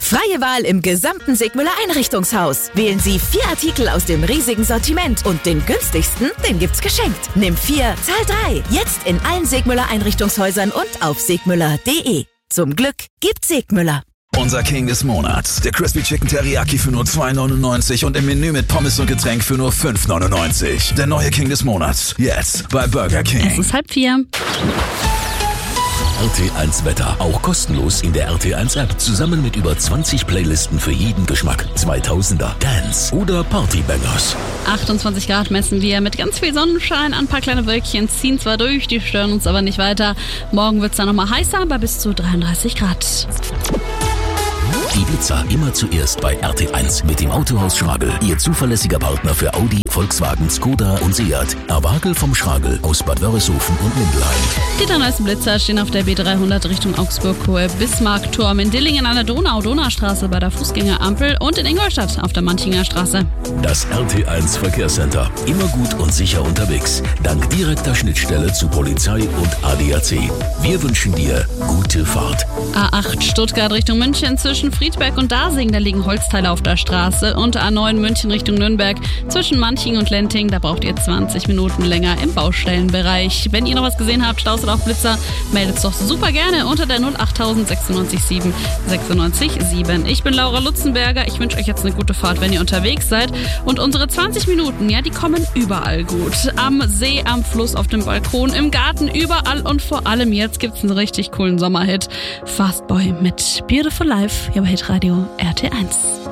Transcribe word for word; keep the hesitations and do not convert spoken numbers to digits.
Freie Wahl im gesamten Sigmüller Einrichtungshaus. Wählen Sie vier Artikel aus dem riesigen Sortiment und den günstigsten, den gibt's geschenkt. Nimm vier, zahl drei. Jetzt in allen Sigmüller Einrichtungshäusern und auf sigmüller punkt de. Zum Glück gibt's Sigmüller. Unser King des Monats. Der Crispy Chicken Teriyaki für nur zwei neunundneunzig und im Menü mit Pommes und Getränk für nur fünf neunundneunzig. Der neue King des Monats. Jetzt bei Burger King. Es ist halb vier. R T eins Wetter. Auch kostenlos in der R T eins App. Zusammen mit über zwanzig Playlisten für jeden Geschmack. zweitausender, Dance oder Partybangers. achtundzwanzig Grad messen wir mit ganz viel Sonnenschein. Ein paar kleine Wölkchen ziehen zwar durch, die stören uns aber nicht weiter. Morgen wird es dann nochmal heißer, bei bis zu dreiunddreißig Grad. Die Blitzer immer zuerst bei R T eins mit dem Autohaus Schragel. Ihr zuverlässiger Partner für Audi, Volkswagen, Skoda und Seat. Erwagel vom Schragel aus Bad Wörishofen und Mindelheim. Die drei neuesten Blitzer stehen auf der B dreihundert Richtung Augsburg-Hohe Bismarckturm, in Dillingen an der Donau-Donaustraße bei der Fußgängerampel und in Ingolstadt auf der Manchinger Straße. Das R T eins Verkehrscenter. Immer gut und sicher unterwegs. Dank direkter Schnittstelle zu Polizei und A D A C. Wir wünschen dir gute Fahrt. A acht Stuttgart Richtung München zwischen Friedberg und Dasing, da liegen Holzteile auf der Straße. Und A neun München Richtung Nürnberg zwischen Manching und Lenting, da braucht ihr zwanzig Minuten länger im Baustellenbereich. Wenn ihr noch was gesehen habt, Staus oder auch Blitzer, meldet es doch super gerne unter der null acht sechsundneunzig sieben sechsundneunzig sieben. Ich bin Laura Lutzenberger, ich wünsche euch jetzt eine gute Fahrt, wenn ihr unterwegs seid. Und unsere zwanzig Minuten, ja, die kommen überall gut. Am See, am Fluss, auf dem Balkon, im Garten, überall und vor allem jetzt gibt's einen richtig coolen Sommerhit. Fastboy mit Beautiful Life, hier bei Hitradio R T eins.